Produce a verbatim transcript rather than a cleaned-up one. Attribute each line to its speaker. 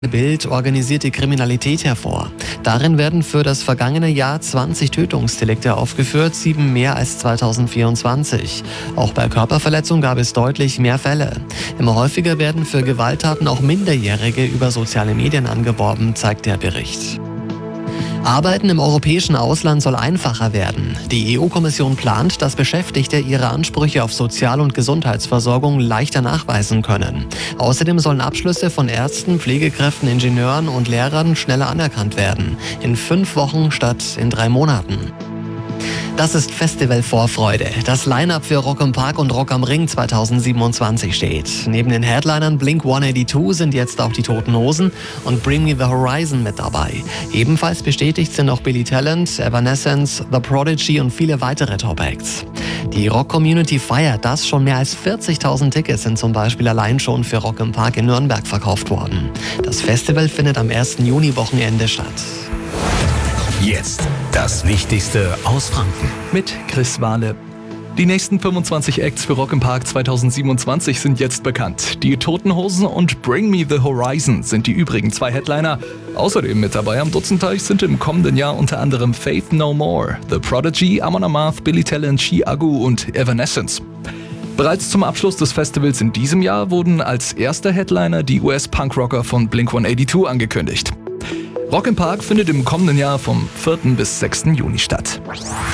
Speaker 1: Bild organisiert die Kriminalität hervor. Darin werden für das vergangene Jahr zwanzig Tötungsdelikte aufgeführt, sieben mehr als zweitausendvierundzwanzig. Auch bei Körperverletzung gab es deutlich mehr Fälle. Immer häufiger werden für Gewalttaten auch Minderjährige über soziale Medien angeworben, zeigt der Bericht. Arbeiten im europäischen Ausland soll einfacher werden. Die E U-Kommission plant, dass Beschäftigte ihre Ansprüche auf Sozial- und Gesundheitsversorgung leichter nachweisen können. Außerdem sollen Abschlüsse von Ärzten, Pflegekräften, Ingenieuren und Lehrern schneller anerkannt werden. In fünf Wochen statt in drei Monaten. Das ist Festival-Vorfreude. Das Line-Up für Rock im Park und Rock am Ring zweitausendsiebenundzwanzig steht. Neben den Headlinern Blink hundertzweiundachtzig sind jetzt auch die Toten Hosen und Bring Me the Horizon mit dabei. Ebenfalls bestätigt sind auch Billy Talent, Evanescence, The Prodigy und viele weitere Top-Acts. Die Rock-Community feiert das. Schon mehr als vierzigtausend Tickets sind zum Beispiel allein schon für Rock im Park in Nürnberg verkauft worden. Das Festival findet am ersten Juni-Wochenende statt.
Speaker 2: Jetzt das Wichtigste aus Franken.
Speaker 3: Mit Chris Wahle. Die nächsten fünfundzwanzig Acts für Rock im Park zweitausendsiebenundzwanzig sind jetzt bekannt. Die Toten Hosen und Bring Me the Horizon sind die übrigen zwei Headliner. Außerdem mit dabei am Dutzendteich sind im kommenden Jahr unter anderem Faith No More, The Prodigy, Amon Amarth, Billy Talent, Chiago und Evanescence. Bereits zum Abschluss des Festivals in diesem Jahr wurden als erster Headliner die U S-Punkrocker von Blink hundertzweiundachtzig angekündigt. Rock im Park findet im kommenden Jahr vom vierten bis sechsten Juni statt.